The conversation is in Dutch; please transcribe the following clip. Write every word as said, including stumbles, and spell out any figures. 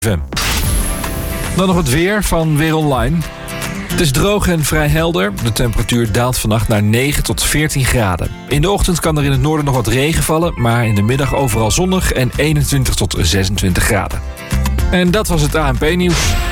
Dan nog het weer van Weer Online. Het is droog en vrij helder. De temperatuur daalt vannacht naar negen tot veertien graden. In de ochtend kan er in het noorden nog wat regen vallen, maar in de middag overal zonnig en eenentwintig tot zesentwintig graden. En dat was het A N P-nieuws.